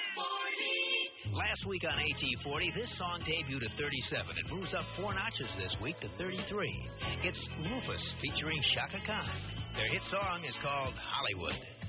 Last week on AT40, this song debuted at 37. It moves up 4 notches this week to 33. It's Rufus featuring Shaka Khan. Their hit song is called Hollywood.